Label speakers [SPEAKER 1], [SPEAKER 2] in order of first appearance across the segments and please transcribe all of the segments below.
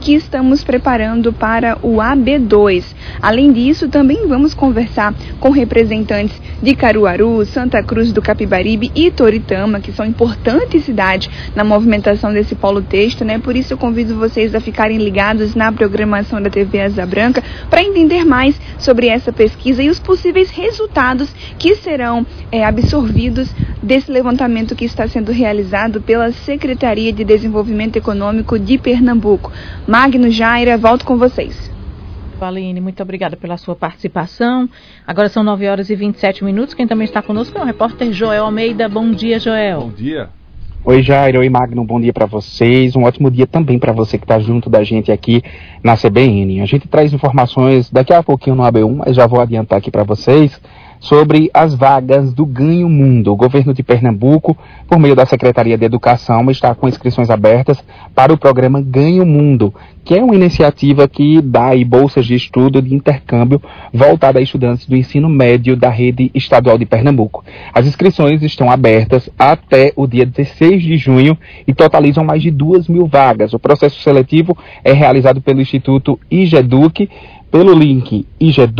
[SPEAKER 1] que estamos preparando para o AB2. Além disso, também vamos conversar com representantes de Caruaru, Santa Cruz do Capibaribe e Toritama, que são importantes cidades na movimentação desse polo texto, né? Por isso eu convido vocês a ficarem ligados na programação da TV Asa Branca para entender mais sobre essa pesquisa e os possíveis resultados que serão absorvidos desse levantamento que está sendo realizado pela Secretaria de Desenvolvimento Econômico de Pernambuco. Magno, Jaira, volto com vocês.
[SPEAKER 2] Valine, muito obrigada pela sua participação. Agora são 9h27. Quem também está conosco é o repórter Joel Almeida. Bom dia, Joel.
[SPEAKER 3] Bom dia.
[SPEAKER 4] Oi, Jair. Oi, Magno. Bom dia para vocês. Um ótimo dia também para você que está junto da gente aqui na CBN. A gente traz informações daqui a pouquinho no AB1, mas já vou adiantar aqui para vocês sobre as vagas do Ganho Mundo. O governo de Pernambuco, por meio da Secretaria de Educação, está com inscrições abertas para o programa Ganho Mundo, que é uma iniciativa que dá aí bolsas de estudo de intercâmbio voltada a estudantes do ensino médio da rede estadual de Pernambuco. As inscrições estão abertas até o dia 16 de junho e totalizam mais de 2.000 vagas. O processo seletivo é realizado pelo Instituto IGEDUC, pelo link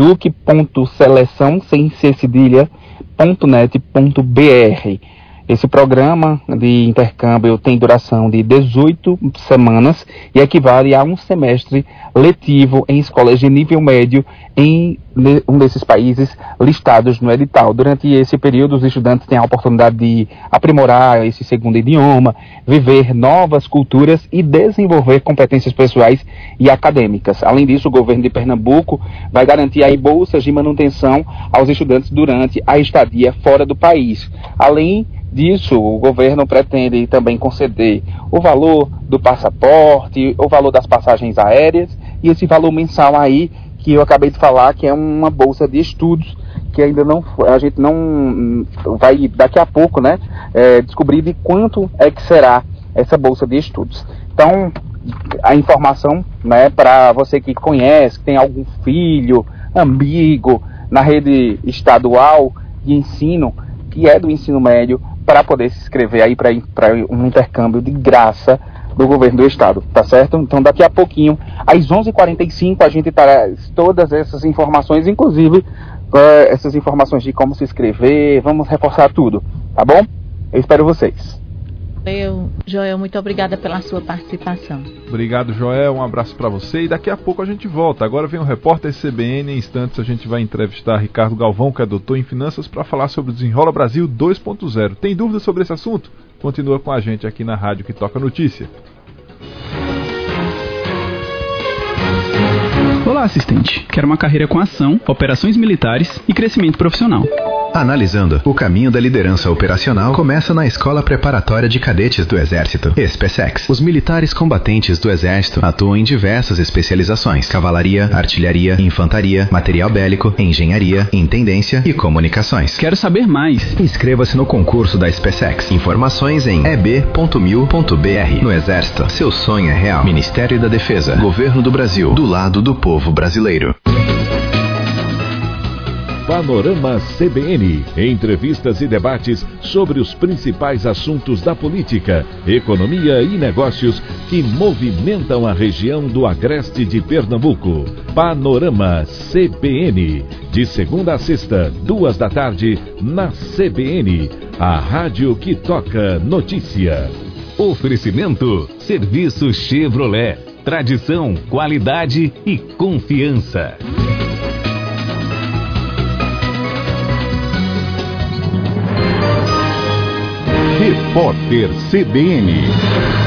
[SPEAKER 4] igeduc.seleção.net.br. Esse programa de intercâmbio tem duração de 18 semanas e equivale a um semestre letivo em escolas de nível médio em um desses países listados no edital. Durante esse período, os estudantes têm a oportunidade de aprimorar esse segundo idioma, viver novas culturas e desenvolver competências pessoais e acadêmicas. Além disso, o governo de Pernambuco vai garantir aí bolsas de manutenção aos estudantes durante a estadia fora do país. Além disso, o governo pretende também conceder o valor do passaporte, o valor das passagens aéreas e esse valor mensal aí que eu acabei de falar, que é uma bolsa de estudos que ainda não, a gente não vai daqui a pouco, né, descobrir de quanto é que será essa bolsa de estudos. Então, a informação, né, para você que conhece, que tem algum filho, amigo na rede estadual de ensino, que é do ensino médio, para poder se inscrever aí para um intercâmbio de graça do governo do estado, tá certo? Então daqui a pouquinho, às 11h45, a gente traz todas essas informações, inclusive essas informações de como se inscrever, vamos reforçar tudo, tá bom? Eu espero vocês.
[SPEAKER 2] Joel, muito obrigada pela sua participação.
[SPEAKER 3] Obrigado, Joel, um abraço para você e daqui a pouco a gente volta. Agora vem o repórter CBN, em instantes a gente vai entrevistar Ricardo Galvão, que é doutor em finanças, para falar sobre o Desenrola Brasil 2.0. Tem dúvida sobre esse assunto? Continua com a gente aqui na Rádio que Toca Notícia.
[SPEAKER 5] Olá, assistente. Quero uma carreira com ação, operações militares e crescimento profissional.
[SPEAKER 6] Analisando, o caminho da liderança operacional começa na Escola Preparatória de Cadetes do Exército, SPSEX. Os militares combatentes do Exército atuam em diversas especializações: cavalaria, artilharia, infantaria, material bélico, engenharia, intendência e comunicações.
[SPEAKER 5] Quero saber mais.
[SPEAKER 6] Inscreva-se no concurso da SPSEX. Informações em eb.mil.br. No Exército, seu sonho é real. Ministério da Defesa, Governo do Brasil, do lado do povo brasileiro.
[SPEAKER 7] Panorama CBN, entrevistas e debates sobre os principais assuntos da política, economia e negócios que movimentam a região do agreste de Pernambuco. Panorama CBN, de segunda a sexta, 14h, na CBN, a rádio que toca notícia.
[SPEAKER 8] Oferecimento, Serviço Chevrolet, tradição, qualidade e confiança. Repórter CBN.